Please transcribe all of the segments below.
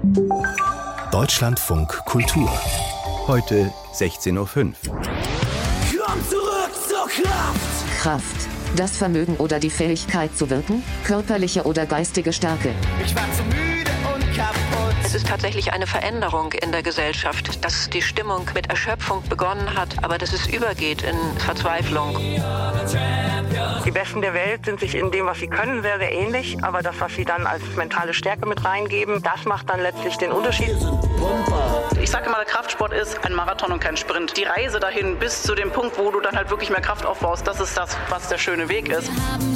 Deutschlandfunk Kultur. Heute 16:05 Uhr. Komm zurück zur Kraft! Kraft. Das Vermögen oder die Fähigkeit zu wirken? Körperliche oder geistige Stärke? Ich war zu müde und kaputt. Es ist tatsächlich eine Veränderung in der Gesellschaft, dass die Stimmung mit Erschöpfung begonnen hat, aber dass es übergeht in Verzweiflung. Die Besten der Welt sind sich in dem, was sie können, sehr, sehr ähnlich. Aber das, was sie dann als mentale Stärke mit reingeben, das macht dann letztlich den Unterschied. Ich sage immer, der Kraftsport ist ein Marathon und kein Sprint. Die Reise dahin bis zu dem Punkt, wo du dann halt wirklich mehr Kraft aufbaust, das ist das, was der schöne Weg ist.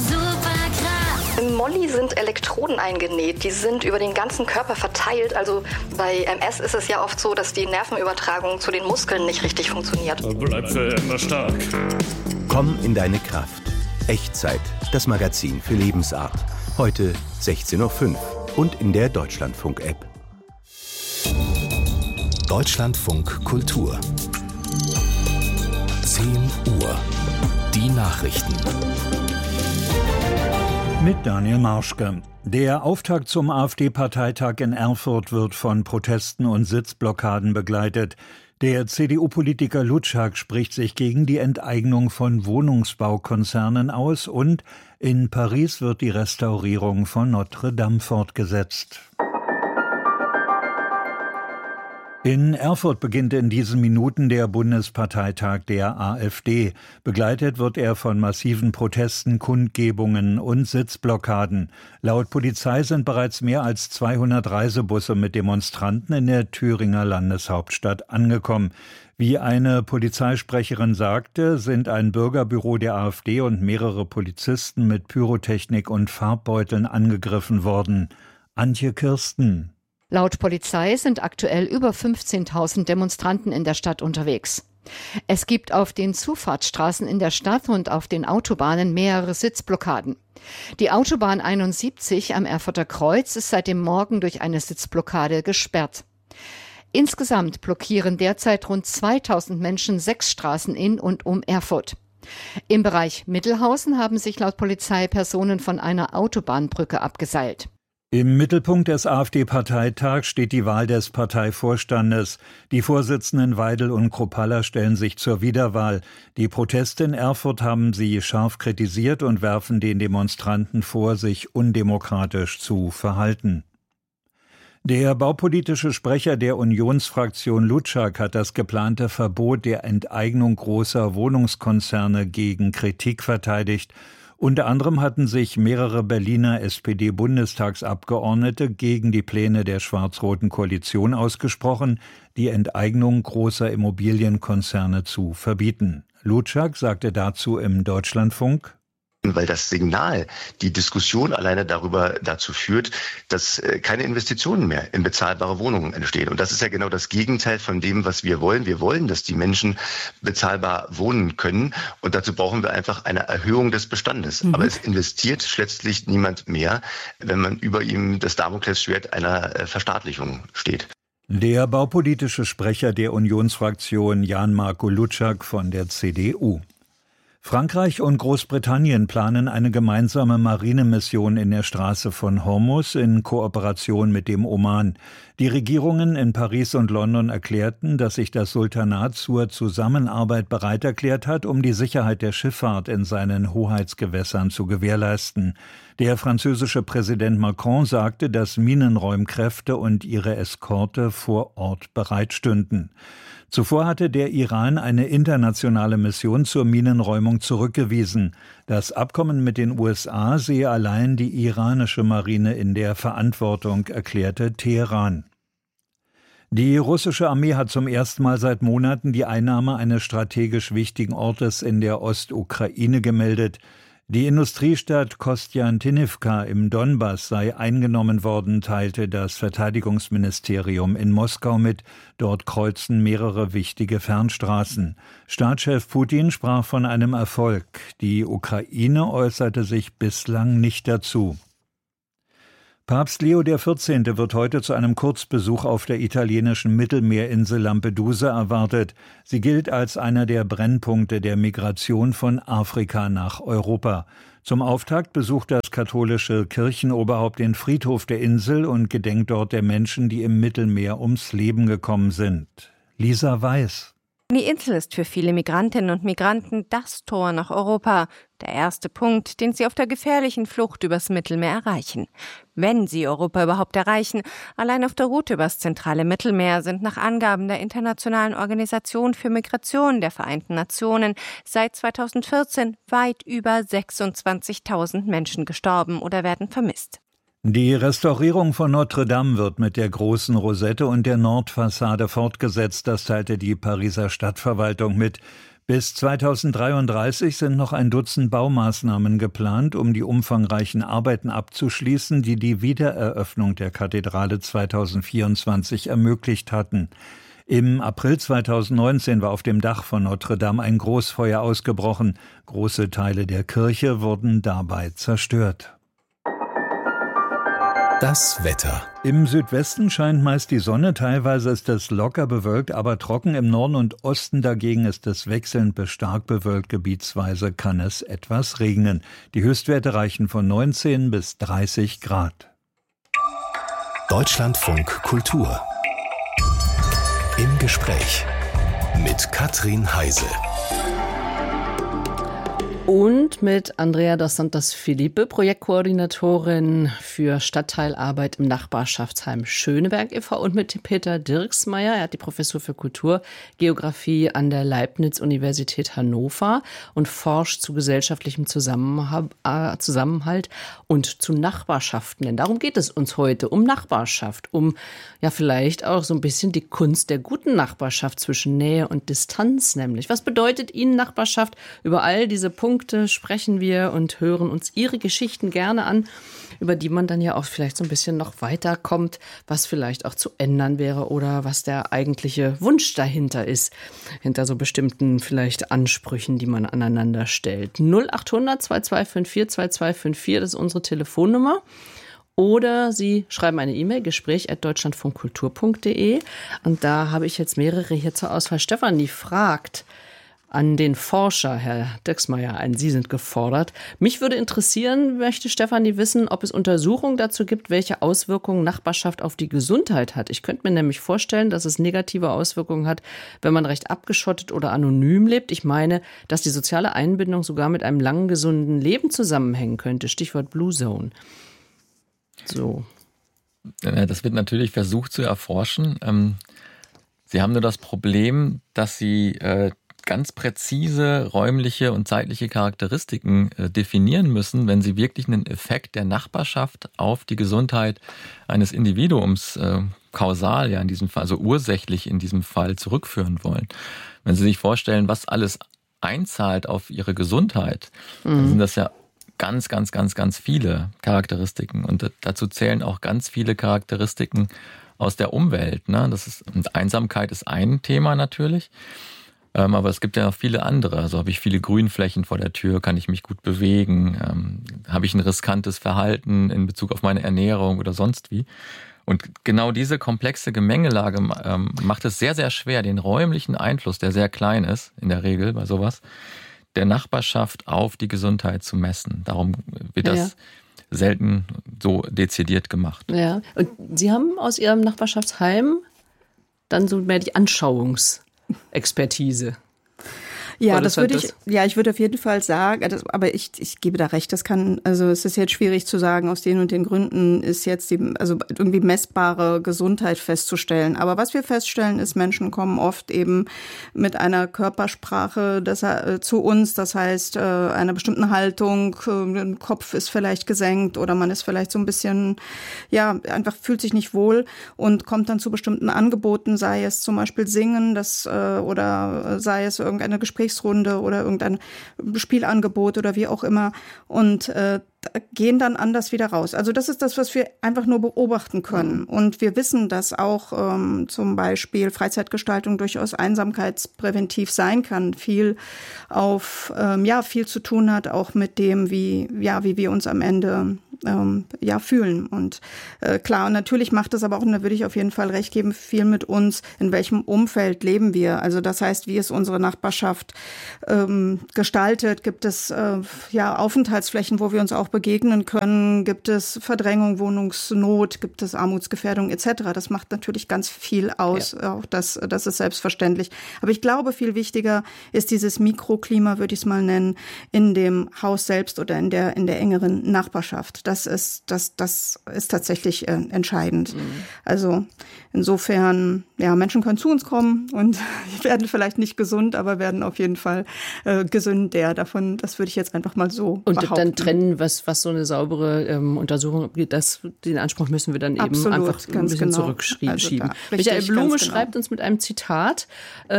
Im Molly sind Elektroden eingenäht, die sind über den ganzen Körper verteilt. Also bei MS ist es ja oft so, dass die Nervenübertragung zu den Muskeln nicht richtig funktioniert. Bleib für immer stark. Komm in deine Kraft. Echtzeit, das Magazin für Lebensart. Heute 16:05 Uhr und in der Deutschlandfunk-App. Deutschlandfunk Kultur. 10 Uhr. Die Nachrichten. Mit Daniel Marschke. Der Auftakt zum AfD-Parteitag in Erfurt wird von Protesten und Sitzblockaden begleitet. Der CDU-Politiker Lutschak spricht sich gegen die Enteignung von Wohnungsbaukonzernen aus und in Paris wird die Restaurierung von Notre Dame fortgesetzt. In Erfurt beginnt in diesen Minuten der Bundesparteitag der AfD. Begleitet wird er von massiven Protesten, Kundgebungen und Sitzblockaden. Laut Polizei sind bereits mehr als 200 Reisebusse mit Demonstranten in der Thüringer Landeshauptstadt angekommen. Wie eine Polizeisprecherin sagte, sind ein Bürgerbüro der AfD und mehrere Polizisten mit Pyrotechnik und Farbbeuteln angegriffen worden. Antje Kirsten. Laut Polizei sind aktuell über 15.000 Demonstranten in der Stadt unterwegs. Es gibt auf den Zufahrtsstraßen in der Stadt und auf den Autobahnen mehrere Sitzblockaden. Die Autobahn 71 am Erfurter Kreuz ist seit dem Morgen durch eine Sitzblockade gesperrt. Insgesamt blockieren derzeit rund 2.000 Menschen 6 Straßen in und um Erfurt. Im Bereich Mittelhausen haben sich laut Polizei Personen von einer Autobahnbrücke abgeseilt. Im Mittelpunkt des AfD-Parteitags steht die Wahl des Parteivorstandes. Die Vorsitzenden Weidel und Kruppalla stellen sich zur Wiederwahl. Die Proteste in Erfurt haben sie scharf kritisiert und werfen den Demonstranten vor, sich undemokratisch zu verhalten. Der baupolitische Sprecher der Unionsfraktion Lutschak hat das geplante Verbot der Enteignung großer Wohnungskonzerne gegen Kritik verteidigt. Unter anderem hatten sich mehrere Berliner SPD-Bundestagsabgeordnete gegen die Pläne der schwarz-roten Koalition ausgesprochen, die Enteignung großer Immobilienkonzerne zu verbieten. Lutschak sagte dazu im Deutschlandfunk: Weil das Signal, die Diskussion alleine dazu führt, dass keine Investitionen mehr in bezahlbare Wohnungen entstehen. Und das ist ja genau das Gegenteil von dem, was wir wollen. Wir wollen, dass die Menschen bezahlbar wohnen können. Und dazu brauchen wir einfach eine Erhöhung des Bestandes. Aber es investiert letztlich niemand mehr, wenn man über ihm das Damoklesschwert einer Verstaatlichung steht. Der baupolitische Sprecher der Unionsfraktion Jan-Marco Lutschak von der CDU. Frankreich und Großbritannien planen eine gemeinsame Marinemission in der Straße von Hormuz in Kooperation mit dem Oman. Die Regierungen in Paris und London erklärten, dass sich das Sultanat zur Zusammenarbeit bereit erklärt hat, um die Sicherheit der Schifffahrt in seinen Hoheitsgewässern zu gewährleisten. Der französische Präsident Macron sagte, dass Minenräumkräfte und ihre Eskorte vor Ort bereitstünden. Zuvor hatte der Iran eine internationale Mission zur Minenräumung zurückgewiesen. Das Abkommen mit den USA sehe allein die iranische Marine in der Verantwortung, erklärte Teheran. Die russische Armee hat zum ersten Mal seit Monaten die Einnahme eines strategisch wichtigen Ortes in der Ostukraine gemeldet. Die Industriestadt Kostjantinivka im Donbass sei eingenommen worden, teilte das Verteidigungsministerium in Moskau mit. Dort kreuzen mehrere wichtige Fernstraßen. Staatschef Putin sprach von einem Erfolg. Die Ukraine äußerte sich bislang nicht dazu. Papst Leo XIV. Wird heute zu einem Kurzbesuch auf der italienischen Mittelmeerinsel Lampedusa erwartet. Sie gilt als einer der Brennpunkte der Migration von Afrika nach Europa. Zum Auftakt besucht das katholische Kirchenoberhaupt den Friedhof der Insel und gedenkt dort der Menschen, die im Mittelmeer ums Leben gekommen sind. Lisa Weiß. Die Insel ist für viele Migrantinnen und Migranten das Tor nach Europa. Der erste Punkt, den sie auf der gefährlichen Flucht übers Mittelmeer erreichen. Wenn sie Europa überhaupt erreichen, allein auf der Route übers zentrale Mittelmeer sind nach Angaben der Internationalen Organisation für Migration der Vereinten Nationen seit 2014 weit über 26.000 Menschen gestorben oder werden vermisst. Die Restaurierung von Notre Dame wird mit der großen Rosette und der Nordfassade fortgesetzt, das teilte die Pariser Stadtverwaltung mit. Bis 2033 sind noch ein Dutzend Baumaßnahmen geplant, um die umfangreichen Arbeiten abzuschließen, die die Wiedereröffnung der Kathedrale 2024 ermöglicht hatten. Im April 2019 war auf dem Dach von Notre Dame ein Großfeuer ausgebrochen. Große Teile der Kirche wurden dabei zerstört. Das Wetter. Im Südwesten scheint meist die Sonne, teilweise ist es locker bewölkt, aber trocken. Im Norden und Osten dagegen ist es wechselnd bis stark bewölkt, gebietsweise kann es etwas regnen. Die Höchstwerte reichen von 19 bis 30 Grad. Deutschlandfunk Kultur. Im Gespräch mit Katrin Heise. Und mit Andrea dos Santos Felipe, Projektkoordinatorin für Stadtteilarbeit im Nachbarschaftsheim Schöneberg e.V. und mit Peter Dirksmeier. Er hat die Professur für Kulturgeografie an der Leibniz-Universität Hannover und forscht zu gesellschaftlichem Zusammenhalt und zu Nachbarschaften. Denn darum geht es uns heute, um Nachbarschaft, um ja vielleicht auch so ein bisschen die Kunst der guten Nachbarschaft zwischen Nähe und Distanz nämlich. Was bedeutet Ihnen Nachbarschaft? Über all diese Punkte sprechen wir und hören uns Ihre Geschichten gerne an, über die man dann ja auch vielleicht so ein bisschen noch weiterkommt, was vielleicht auch zu ändern wäre oder was der eigentliche Wunsch dahinter ist, hinter so bestimmten vielleicht Ansprüchen, die man aneinander stellt. 0800 2254 2254, das ist unsere Telefonnummer. Oder Sie schreiben eine E-Mail, gespräch@deutschlandfunkkultur.de. Und da habe ich jetzt mehrere hier zur Auswahl. Stefanie fragt an den Forscher, Herr Dirksmeier, Sie sind gefordert. Mich würde interessieren, möchte Stefanie wissen, ob es Untersuchungen dazu gibt, welche Auswirkungen Nachbarschaft auf die Gesundheit hat. Ich könnte mir nämlich vorstellen, dass es negative Auswirkungen hat, wenn man recht abgeschottet oder anonym lebt. Ich meine, dass die soziale Einbindung sogar mit einem langen, gesunden Leben zusammenhängen könnte. Stichwort Blue Zone. So. Das wird natürlich versucht zu erforschen. Sie haben nur das Problem, dass Sie ganz präzise räumliche und zeitliche Charakteristiken definieren müssen, wenn Sie wirklich einen Effekt der Nachbarschaft auf die Gesundheit eines Individuums kausal, ja in diesem Fall, also ursächlich in diesem Fall zurückführen wollen. Wenn Sie sich vorstellen, was alles einzahlt auf Ihre Gesundheit, dann sind das ja ganz, ganz, ganz, ganz viele Charakteristiken. Und dazu zählen auch ganz viele Charakteristiken aus der Umwelt. Ne? Und Einsamkeit ist ein Thema natürlich. Aber es gibt ja noch viele andere. Also habe ich viele Grünflächen vor der Tür, kann ich mich gut bewegen, habe ich ein riskantes Verhalten in Bezug auf meine Ernährung oder sonst wie. Und genau diese komplexe Gemengelage macht es sehr, sehr schwer, den räumlichen Einfluss, der sehr klein ist in der Regel bei sowas, der Nachbarschaft auf die Gesundheit zu messen. Darum wird das selten so dezidiert gemacht. Ja, und Sie haben aus Ihrem Nachbarschaftsheim dann so mehr die Anschauungsexpertise. Ja, ich würde auf jeden Fall sagen, aber ich gebe da recht, es ist jetzt schwierig zu sagen, aus den und den Gründen ist jetzt irgendwie messbare Gesundheit festzustellen. Aber was wir feststellen ist, Menschen kommen oft eben mit einer Körpersprache zu uns, das heißt, einer bestimmten Haltung, der Kopf ist vielleicht gesenkt oder man ist vielleicht so ein bisschen, einfach fühlt sich nicht wohl und kommt dann zu bestimmten Angeboten, sei es zum Beispiel Singen, oder sei es irgendeine Gesprächsrunde oder irgendein Spielangebot oder wie auch immer und gehen dann anders wieder raus. Also das ist das, was wir einfach nur beobachten können. Und wir wissen, dass auch zum Beispiel Freizeitgestaltung durchaus einsamkeitspräventiv sein kann. Viel zu tun hat auch mit dem, wie wir uns am Ende fühlen. Und klar, natürlich macht es aber auch, und da würde ich auf jeden Fall recht geben, viel mit uns, in welchem Umfeld leben wir. Also das heißt, wie ist unsere Nachbarschaft gestaltet? Gibt es Aufenthaltsflächen, wo wir uns auch begegnen können? Gibt es Verdrängung, Wohnungsnot? Gibt es Armutsgefährdung etc.? Das macht natürlich ganz viel aus. Ja. Auch das ist selbstverständlich. Aber ich glaube, viel wichtiger ist dieses Mikroklima, würde ich es mal nennen, in dem Haus selbst oder in der engeren Nachbarschaft. Das ist tatsächlich entscheidend. Mhm. Also insofern, Menschen können zu uns kommen und werden vielleicht nicht gesund, aber werden auf jeden Fall gesünder. Davon, das würde ich jetzt einfach mal so behaupten. Und dann trennen, was so eine saubere Untersuchung angeht, den Anspruch müssen wir dann eben einfach ein bisschen zurückschieben. Also Michael Blume schreibt uns mit einem Zitat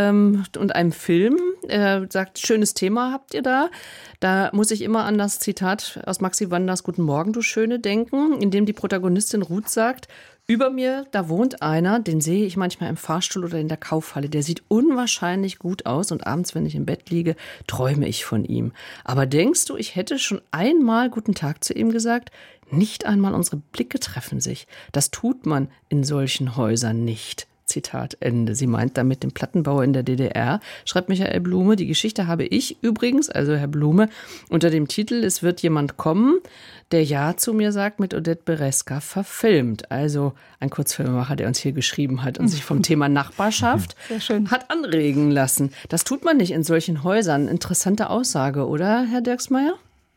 und einem Film. Er sagt, schönes Thema habt ihr da. Da muss ich immer an das Zitat aus Maxi Wanders Guten Morgen, du Schöne denken, in dem die Protagonistin Ruth sagt, über mir, da wohnt einer, den sehe ich manchmal im Fahrstuhl oder in der Kaufhalle. Der sieht unwahrscheinlich gut aus und abends, wenn ich im Bett liege, träume ich von ihm. Aber denkst du, ich hätte schon einmal guten Tag zu ihm gesagt? Nicht einmal unsere Blicke treffen sich. Das tut man in solchen Häusern nicht. Zitat Ende. Sie meint damit den Plattenbauer in der DDR, schreibt Michael Blume. Die Geschichte habe ich übrigens, also Herr Blume, unter dem Titel Es wird jemand kommen, der Ja zu mir sagt, mit Odette Bereska verfilmt. Also ein Kurzfilmemacher, der uns hier geschrieben hat und sich vom Thema Nachbarschaft hat anregen lassen. Das tut man nicht in solchen Häusern. Interessante Aussage, oder, Herr Dirksmeier?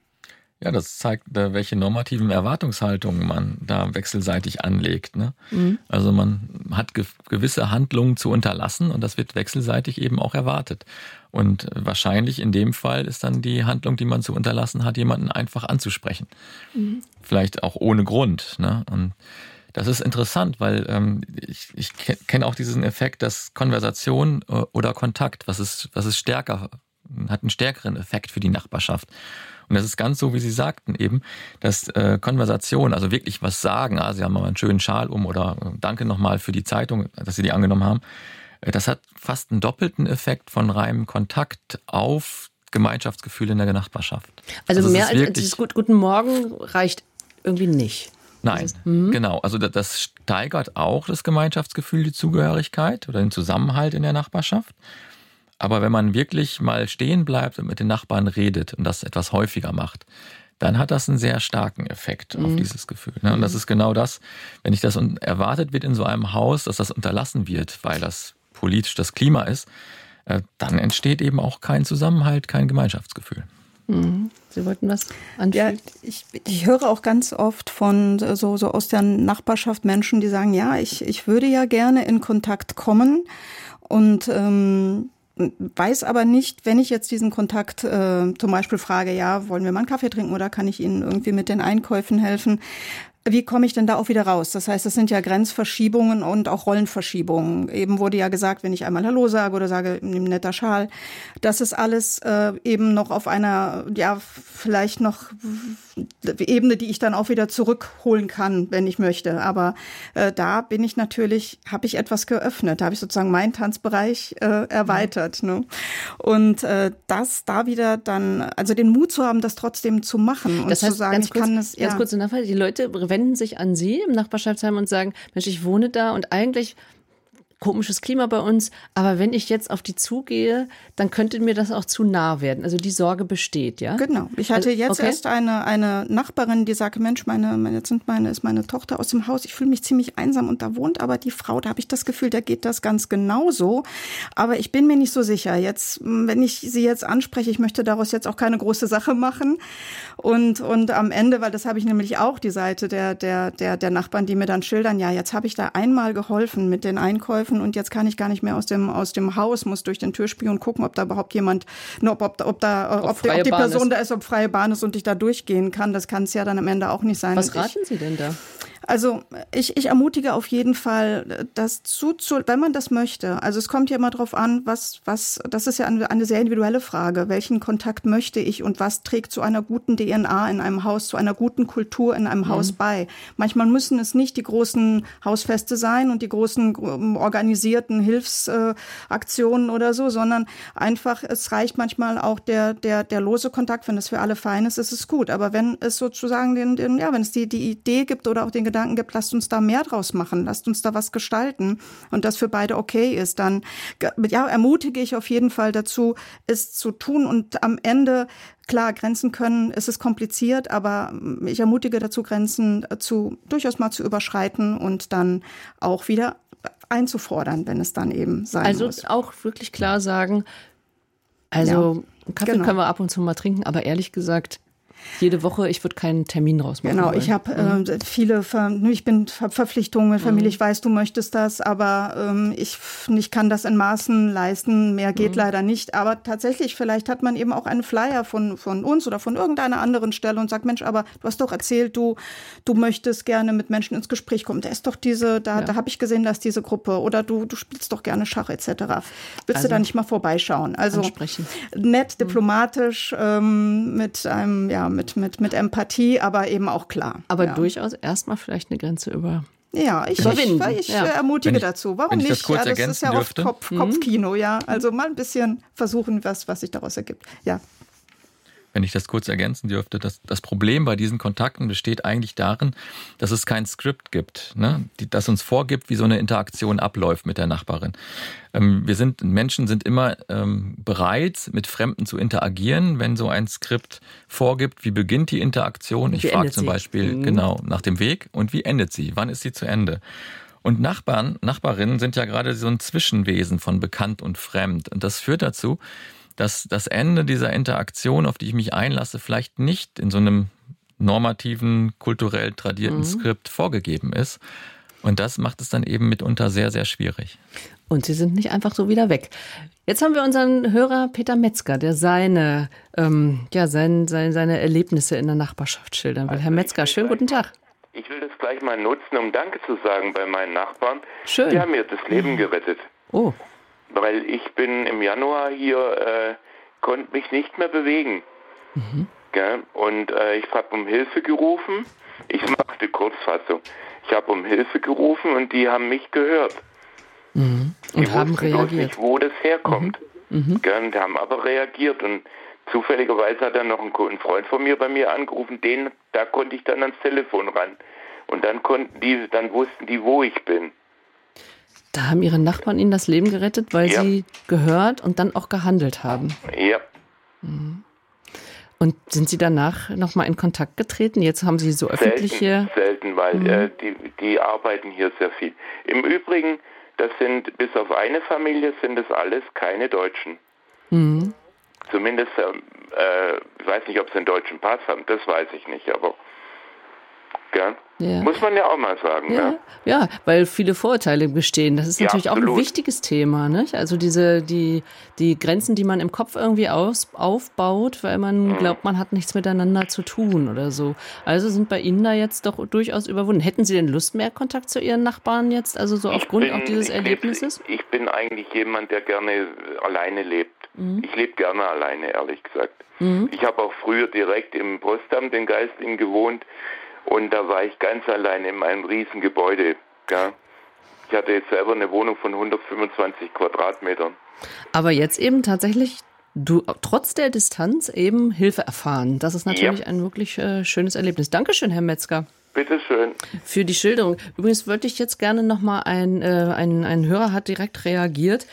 Ja, das zeigt, welche normativen Erwartungshaltungen man da wechselseitig anlegt. Ne? Mhm. Also man hat gewisse Handlungen zu unterlassen und das wird wechselseitig eben auch erwartet. Und wahrscheinlich in dem Fall ist dann die Handlung, die man zu unterlassen hat, jemanden einfach anzusprechen. Mhm. Vielleicht auch ohne Grund. Ne? Und das ist interessant, weil ich kenne auch diesen Effekt, dass Konversation oder Kontakt, was ist stärker, hat einen stärkeren Effekt für die Nachbarschaft. Und das ist ganz so, wie Sie sagten eben, dass Konversation, also wirklich was sagen, Sie haben mal einen schönen Schal um oder danke nochmal für die Zeitung, dass Sie die angenommen haben, das hat fast einen doppelten Effekt von reinem Kontakt auf Gemeinschaftsgefühl in der Nachbarschaft. Also mehr als dieses Guten Morgen reicht irgendwie nicht. Nein, genau. Also das steigert auch das Gemeinschaftsgefühl, die Zugehörigkeit oder den Zusammenhalt in der Nachbarschaft. Aber wenn man wirklich mal stehen bleibt und mit den Nachbarn redet und das etwas häufiger macht, dann hat das einen sehr starken Effekt auf dieses Gefühl. Und das ist genau das, wenn nicht das erwartet wird in so einem Haus, dass das unterlassen wird, weil das politisch das Klima ist, dann entsteht eben auch kein Zusammenhalt, kein Gemeinschaftsgefühl. Sie wollten was anfügen? Ja, ich höre auch ganz oft von so aus der Nachbarschaft Menschen, die sagen, ja, ich würde ja gerne in Kontakt kommen und weiß aber nicht, wenn ich jetzt diesen Kontakt zum Beispiel frage, ja, wollen wir mal einen Kaffee trinken oder kann ich Ihnen irgendwie mit den Einkäufen helfen? Wie komme ich denn da auch wieder raus? Das heißt, es sind ja Grenzverschiebungen und auch Rollenverschiebungen. Eben wurde ja gesagt, wenn ich einmal Hallo sage oder sage, nimm netter Schal, das ist alles eben noch auf einer, vielleicht noch Ebene, die ich dann auch wieder zurückholen kann, wenn ich möchte. Aber da bin ich natürlich, habe ich etwas geöffnet. Da habe ich sozusagen meinen Tanzbereich erweitert. Ne? Und das da wieder dann, also den Mut zu haben, das trotzdem zu machen und das heißt, zu sagen, ich kann das. Ganz kurz Nachfrage, die Leute wenden sich an Sie im Nachbarschaftsheim und sagen, Mensch, ich wohne da und eigentlich komisches Klima bei uns, aber wenn ich jetzt auf die zugehe, dann könnte mir das auch zu nah werden. Also die Sorge besteht, ja? Genau. Ich hatte jetzt erst eine Nachbarin, die sagte, Mensch, ist meine Tochter aus dem Haus, ich fühle mich ziemlich einsam und da wohnt aber die Frau, da habe ich das Gefühl, der geht das ganz genauso, aber ich bin mir nicht so sicher. Jetzt, wenn ich sie jetzt anspreche, ich möchte daraus jetzt auch keine große Sache machen und am Ende, weil das habe ich nämlich auch, die Seite der Nachbarn, die mir dann schildern, ja, jetzt habe ich da einmal geholfen mit den Einkäufen und jetzt kann ich gar nicht mehr aus dem Haus, muss durch den Türspion gucken, ob da überhaupt jemand, ob die Person da ist, ob freie Bahn ist und ich da durchgehen kann. Das kann es ja dann am Ende auch nicht sein. Was raten Sie denn da? Also ich ermutige auf jeden Fall, das wenn man das möchte. Also es kommt ja immer drauf an, das ist ja eine sehr individuelle Frage. Welchen Kontakt möchte ich und was trägt zu einer guten DNA in einem Haus, zu einer guten Kultur in einem Haus bei? Manchmal müssen es nicht die großen Hausfeste sein und die großen organisierten Hilfsaktionen oder so, sondern einfach, es reicht manchmal auch der lose Kontakt. Wenn das für alle fein ist, ist es gut. Aber wenn es sozusagen wenn es die Idee gibt oder auch den Gedanken gibt, lasst uns da mehr draus machen, lasst uns da was gestalten und das für beide okay ist, dann ermutige ich auf jeden Fall dazu, es zu tun und am Ende, klar, Grenzen es ist kompliziert, aber ich ermutige dazu, Grenzen durchaus mal zu überschreiten und dann auch wieder einzufordern, wenn es dann eben sein muss. Also auch wirklich klar sagen, einen Kaffee können wir ab und zu mal trinken, aber ehrlich gesagt, jede Woche, ich würde keinen Termin rausmachen. Genau, ich habe ich bin Verpflichtungen mit Familie, ich weiß, du möchtest das, aber ich kann das in Maßen leisten, mehr geht leider nicht. Aber tatsächlich, vielleicht hat man eben auch einen Flyer von uns oder von irgendeiner anderen Stelle und sagt, Mensch, aber du hast doch erzählt, du möchtest gerne mit Menschen ins Gespräch kommen. Da ist doch da habe ich gesehen, dass diese Gruppe, oder du spielst doch gerne Schach etc. Willst du da nicht mal vorbeischauen? Also nett, diplomatisch, mit einem, mit Empathie, aber eben auch klar. Aber durchaus erstmal vielleicht eine Grenze über. Ja, ich ermutige dazu. Warum nicht? Das ist ja oft Kopfkino, ja. Also mal ein bisschen versuchen, was sich daraus ergibt. Ja. Wenn ich das kurz ergänzen dürfte, das Problem bei diesen Kontakten besteht eigentlich darin, dass es kein Skript gibt, ne? Das uns vorgibt, wie so eine Interaktion abläuft mit der Nachbarin. Menschen sind immer bereit, mit Fremden zu interagieren, wenn so ein Skript vorgibt, wie beginnt die Interaktion. Ich frage zum Beispiel genau nach dem Weg und wie endet sie, wann ist sie zu Ende. Und Nachbarinnen sind ja gerade so ein Zwischenwesen von bekannt und fremd. Und das führt dazu, dass das Ende dieser Interaktion, auf die ich mich einlasse, vielleicht nicht in so einem normativen, kulturell tradierten Skript vorgegeben ist. Und das macht es dann eben mitunter sehr, sehr schwierig. Und sie sind nicht einfach so wieder weg. Jetzt haben wir unseren Hörer Peter Metzger, der seine Erlebnisse in der Nachbarschaft schildern will. Herr Metzger, schönen guten Tag. Ich will das gleich mal nutzen, um Danke zu sagen bei meinen Nachbarn. Schön. Die haben mir das Leben gerettet. Oh. Weil ich bin im Januar hier, konnte mich nicht mehr bewegen. Und ich habe um Hilfe gerufen. Ich mache die Kurzfassung. Ich habe um Hilfe gerufen und die haben mich gehört. Und die haben reagiert. Nicht, wo das herkommt. Die haben aber reagiert. Und zufälligerweise hat dann noch ein Freund von mir bei mir angerufen. Da konnte ich dann ans Telefon ran. Und dann wussten die, wo ich bin. Da haben Ihre Nachbarn Ihnen das Leben gerettet, weil Sie gehört und dann auch gehandelt haben. Ja. Und sind Sie danach nochmal in Kontakt getreten? Jetzt haben Sie so öffentliche... Selten, weil die arbeiten hier sehr viel. Im Übrigen, das sind, bis auf eine Familie, sind das alles keine Deutschen. Zumindest, ich weiß nicht, ob sie einen deutschen Pass haben, das weiß ich nicht, aber... Muss man ja auch mal sagen. Ja, weil viele Vorurteile bestehen. Das ist natürlich auch ein wichtiges Thema. Nicht? Also die Grenzen, die man im Kopf irgendwie aufbaut, weil man glaubt, man hat nichts miteinander zu tun oder so. Also sind bei Ihnen da jetzt doch durchaus überwunden. Hätten Sie denn Lust, mehr Kontakt zu Ihren Nachbarn jetzt, also so aufgrund auch dieses Erlebnisses? Ich bin eigentlich jemand, der gerne alleine lebt. Ich lebe gerne alleine, ehrlich gesagt. Ich habe auch früher direkt im Postamt in Geisling gewohnt. Und da war ich ganz allein in einem riesen Gebäude. Ja. Ich hatte jetzt selber eine Wohnung von 125 Quadratmetern. Aber jetzt eben tatsächlich, du trotz der Distanz eben Hilfe erfahren. Das ist natürlich ein wirklich schönes Erlebnis. Dankeschön, Herr Metzger. Bitteschön. Für die Schilderung. Übrigens wollte ich jetzt gerne nochmal, ein Hörer hat direkt reagiert,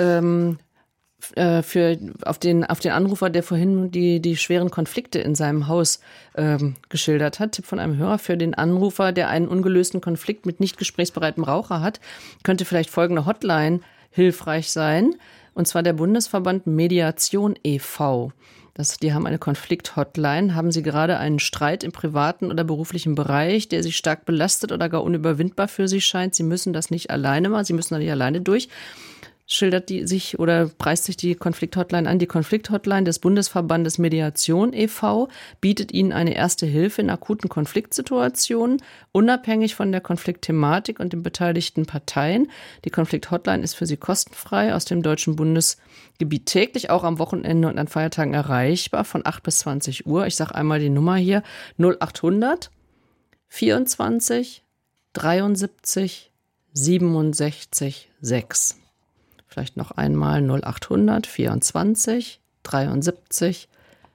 auf den Anrufer, der vorhin die schweren Konflikte in seinem Haus geschildert hat. Tipp von einem Hörer: Für den Anrufer, der einen ungelösten Konflikt mit nicht gesprächsbereitem Raucher hat, könnte vielleicht folgende Hotline hilfreich sein. Und zwar der Bundesverband Mediation e.V. Die haben eine Konflikt-Hotline. Haben Sie gerade einen Streit im privaten oder beruflichen Bereich, der Sie stark belastet oder gar unüberwindbar für Sie scheint? Sie müssen das nicht alleine machen. Sie müssen da nicht alleine durch. schildert preist sich die Konflikthotline an. Die Konflikthotline des Bundesverbandes Mediation e.V. bietet Ihnen eine erste Hilfe in akuten Konfliktsituationen, unabhängig von der Konfliktthematik und den beteiligten Parteien. Die Konflikthotline ist für Sie kostenfrei aus dem deutschen Bundesgebiet täglich, auch am Wochenende und an Feiertagen erreichbar, von 8 bis 20 Uhr. Ich sage einmal die Nummer hier, 0800 24 73 67 6. Vielleicht noch einmal 0800 24 73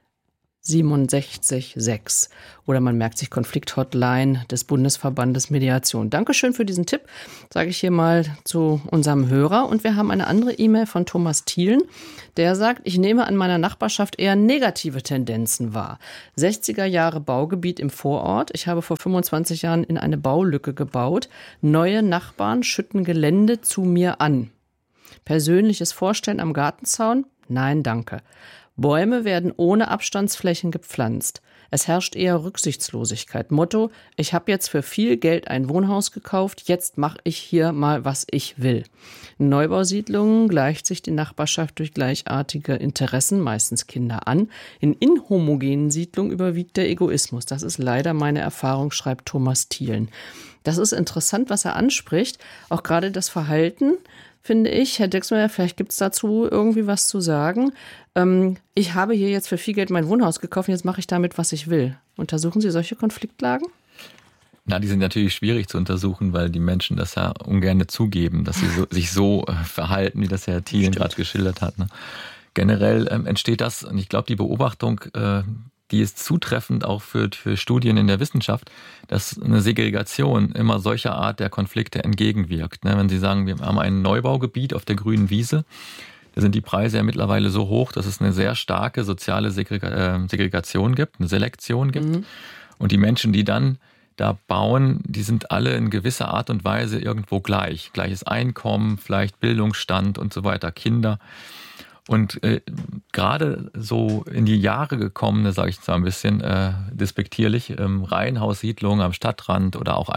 67 6. Oder man merkt sich Konflikthotline des Bundesverbandes Mediation. Dankeschön für diesen Tipp, sage ich hier mal zu unserem Hörer. Und wir haben eine andere E-Mail von Thomas Thielen, der sagt, ich nehme an meiner Nachbarschaft eher negative Tendenzen wahr. 60er Jahre Baugebiet im Vorort. Ich habe vor 25 Jahren in eine Baulücke gebaut. Neue Nachbarn schütten Gelände zu mir an. Persönliches Vorstellen am Gartenzaun? Nein, danke. Bäume werden ohne Abstandsflächen gepflanzt. Es herrscht eher Rücksichtslosigkeit. Motto, ich habe jetzt für viel Geld ein Wohnhaus gekauft, jetzt mache ich hier mal, was ich will. In Neubausiedlungen gleicht sich die Nachbarschaft durch gleichartige Interessen, meistens Kinder, an. In inhomogenen Siedlungen überwiegt der Egoismus. Das ist leider meine Erfahrung, schreibt Thomas Thielen. Das ist interessant, was er anspricht. Auch gerade das Verhalten, finde ich. Herr Dexmeyer, vielleicht gibt es dazu irgendwie was zu sagen. Ich habe hier jetzt für viel Geld mein Wohnhaus gekauft und jetzt mache ich damit, was ich will. Untersuchen Sie solche Konfliktlagen? Na, die sind natürlich schwierig zu untersuchen, weil die Menschen das ja ungern zugeben, dass sie sich so verhalten, wie das Herr Thielen gerade geschildert hat. Ne? Generell entsteht das, und ich glaube, die Beobachtung, die ist zutreffend auch für Studien in der Wissenschaft, dass eine Segregation immer solcher Art der Konflikte entgegenwirkt. Ne? Wenn Sie sagen, wir haben ein Neubaugebiet auf der grünen Wiese, da sind die Preise ja mittlerweile so hoch, dass es eine sehr starke soziale Segregation gibt, eine Selektion gibt. Mhm. Und die Menschen, die dann da bauen, die sind alle in gewisser Art und Weise irgendwo gleich. Gleiches Einkommen, vielleicht Bildungsstand und so weiter, Kinder. Und gerade so in die Jahre gekommene, sage ich zwar ein bisschen despektierlich, Reihenhaussiedlungen am Stadtrand oder auch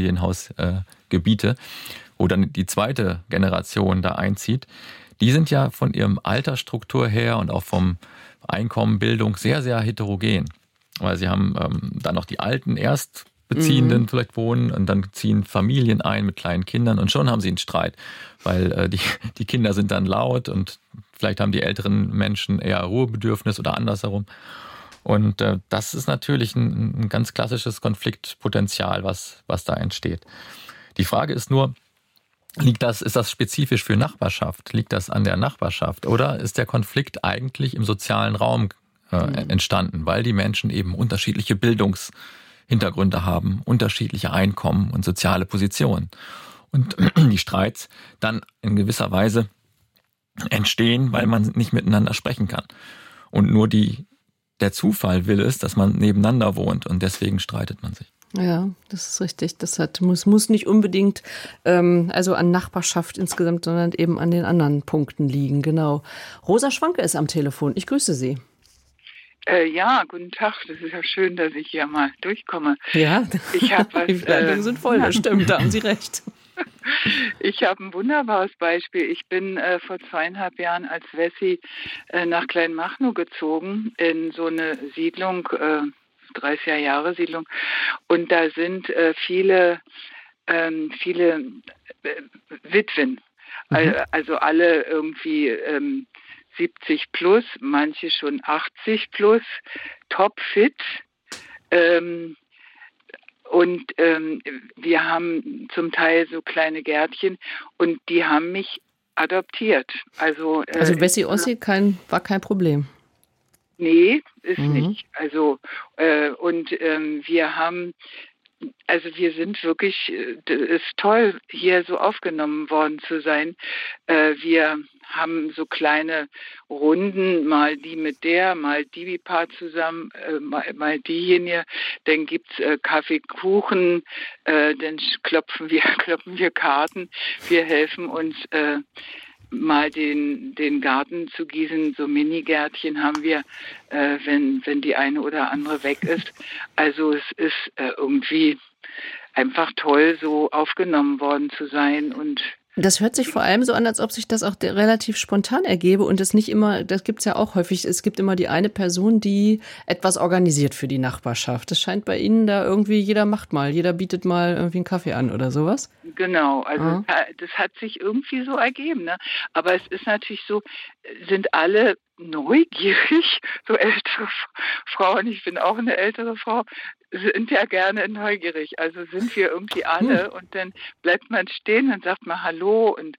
Einfamilienhausgebiete, wo dann die zweite Generation da einzieht, die sind ja von ihrem Altersstruktur her und auch vom Einkommen, Bildung sehr, sehr heterogen. Weil sie haben dann noch die alten Erstbeziehenden vielleicht wohnen und dann ziehen Familien ein mit kleinen Kindern und schon haben sie einen Streit, weil die Kinder sind dann laut und vielleicht haben die älteren Menschen eher Ruhebedürfnis oder andersherum. Und das ist natürlich ein ganz klassisches Konfliktpotenzial, was da entsteht. Die Frage ist nur, ist das spezifisch für Nachbarschaft? Liegt das an der Nachbarschaft? Oder ist der Konflikt eigentlich im sozialen Raum entstanden, weil die Menschen eben unterschiedliche Bildungshintergründe haben, unterschiedliche Einkommen und soziale Positionen? Und die Streits dann in gewisser Weise entstehen, weil man nicht miteinander sprechen kann. Und nur der Zufall will es, dass man nebeneinander wohnt und deswegen streitet man sich. Ja, das ist richtig. Das muss nicht unbedingt also an Nachbarschaft insgesamt, sondern eben an den anderen Punkten liegen. Genau. Rosa Schwanke ist am Telefon. Ich grüße Sie. Ja, guten Tag. Das ist ja schön, dass ich hier mal durchkomme. Ja, ich hab was, die Leitungen sind voll, das stimmt, da haben Sie recht. Ich habe ein wunderbares Beispiel. Ich bin vor 2,5 Jahren als Wessi nach Kleinmachnow gezogen in so eine Siedlung, 30er-Jahre-Siedlung. Und da sind viele Witwen. Also alle irgendwie 70 plus, manche schon 80 plus, topfit. Und wir haben zum Teil so kleine Gärtchen und die haben mich adoptiert. Also Wessi Ossi war kein Problem. Nee, ist nicht. Also wir sind wirklich, das ist toll, hier so aufgenommen worden zu sein. Wir haben so kleine Runden, mal die mit der, mal die Paar zusammen, mal diejenige. Dann gibt's Kaffee, Kuchen, dann klopfen wir Karten. Wir helfen uns mal den Garten zu gießen. So Mini-Gärtchen haben wir, wenn die eine oder andere weg ist. Also es ist irgendwie einfach toll, so aufgenommen worden zu sein und Das hört sich vor allem so an, als ob sich das auch relativ spontan ergebe und es nicht immer, das gibt's ja auch häufig, es gibt immer die eine Person, die etwas organisiert für die Nachbarschaft. Das scheint bei Ihnen da irgendwie, jeder macht mal, jeder bietet mal irgendwie einen Kaffee an oder sowas. Genau, also das hat sich irgendwie so ergeben, ne? Aber es ist natürlich so, sind alle neugierig, so ältere Frauen, ich bin auch eine ältere Frau, sind ja gerne neugierig. Also sind wir irgendwie alle und dann bleibt man stehen und sagt mal Hallo und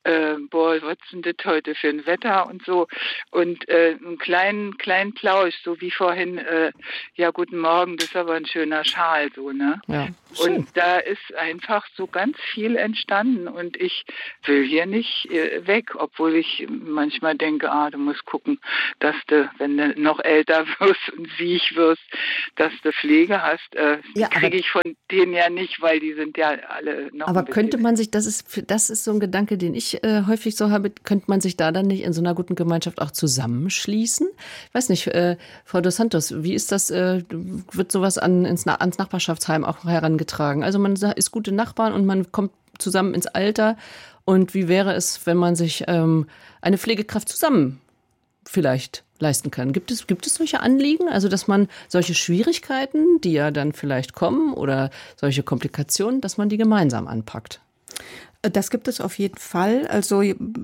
was ist denn das heute für ein Wetter und so und einen kleinen Plausch, so wie vorhin, ja guten Morgen, das ist aber ein schöner Schal, so, ne? Ja. Und da ist einfach so ganz viel entstanden und ich will hier nicht weg, obwohl ich manchmal denke, du musst gucken, dass du, wenn du noch älter wirst und siech wirst, dass du Pflege hast. Die kriege ich von denen ja nicht, weil die sind ja alle noch. Aber könnte man sich, das ist so ein Gedanke, den ich häufig so habe, könnte man sich da dann nicht in so einer guten Gemeinschaft auch zusammenschließen? Ich weiß nicht, Frau dos Santos, wie ist das, wird sowas ans Nachbarschaftsheim auch herangetragen? Also man ist gute Nachbarn und man kommt zusammen ins Alter. Und wie wäre es, wenn man sich eine Pflegekraft zusammen vielleicht leisten kann? Gibt es solche Anliegen? Also, dass man solche Schwierigkeiten, die ja dann vielleicht kommen oder solche Komplikationen, dass man die gemeinsam anpackt? Das gibt es auf jeden Fall. Also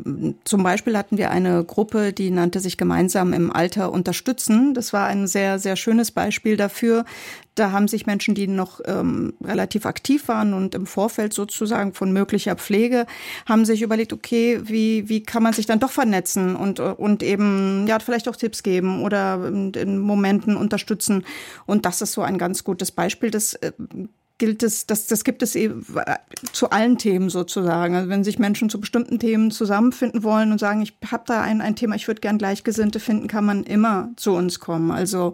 zum Beispiel hatten wir eine Gruppe, die nannte sich Gemeinsam im Alter unterstützen. Das war ein sehr, sehr schönes Beispiel dafür. Da haben sich Menschen, die noch relativ aktiv waren und im Vorfeld sozusagen von möglicher Pflege, haben sich überlegt, okay, wie kann man sich dann doch vernetzen und eben ja vielleicht auch Tipps geben oder in Momenten unterstützen. Und das ist so ein ganz gutes Beispiel. Das gibt es eben zu allen Themen sozusagen. Also wenn sich Menschen zu bestimmten Themen zusammenfinden wollen und sagen, ich habe da ein Thema, ich würde gern Gleichgesinnte finden, kann man immer zu uns kommen. Also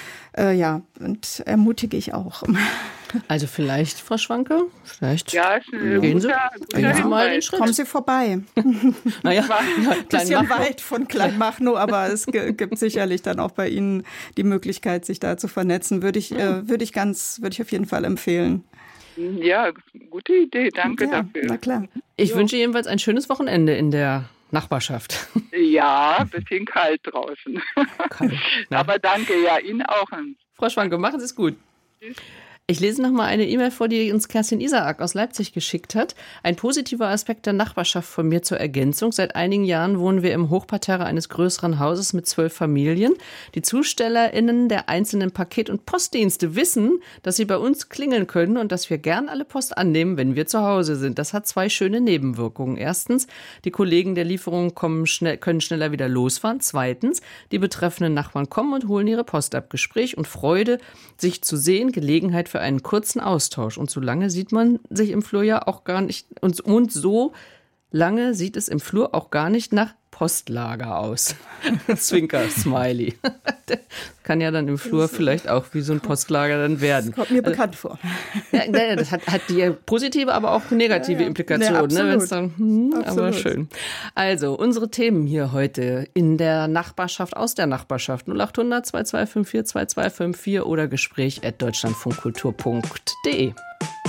und ermutige ich auch. Also vielleicht, Frau Schwanke, vielleicht gehen Sie mal den Schritt. Kommen Sie vorbei. Naja, bisschen weit von Kleinmachnow, aber es gibt sicherlich dann auch bei Ihnen die Möglichkeit, sich da zu vernetzen. Würde ich auf jeden Fall empfehlen. Ja, gute Idee. Danke dafür. Na klar. Ich wünsche jedenfalls ein schönes Wochenende in der Nachbarschaft. Ja, ein bisschen kalt draußen. Aber danke, Ihnen auch. Frau Schwanke, machen Sie es gut. Tschüss. Ich lese noch mal eine E-Mail vor, die uns Kerstin Isaak aus Leipzig geschickt hat. Ein positiver Aspekt der Nachbarschaft von mir zur Ergänzung. Seit einigen Jahren wohnen wir im Hochparterre eines größeren Hauses mit 12 Familien. Die ZustellerInnen der einzelnen Paket- und Postdienste wissen, dass sie bei uns klingeln können und dass wir gern alle Post annehmen, wenn wir zu Hause sind. Das hat 2 schöne Nebenwirkungen. Erstens, die Kollegen der Lieferung können schneller wieder losfahren. Zweitens, die betreffenden Nachbarn kommen und holen ihre Post ab. Gespräch und Freude, sich zu sehen, Gelegenheit für einen kurzen Austausch. Und so lange sieht man sich im Flur ja auch gar nicht, und so lange sieht es im Flur auch gar nicht nach Postlager aus. Zwinker-Smiley. Kann ja dann im Flur vielleicht auch wie so ein Postlager dann werden. Das kommt mir bekannt vor. Ja, das hat die positive, aber auch negative Implikationen. Ja, ne? Dann, aber schön. Also, unsere Themen hier heute in der Nachbarschaft, aus der Nachbarschaft. 0800 2254 2254 oder Gespräch@deutschlandfunkkultur.de.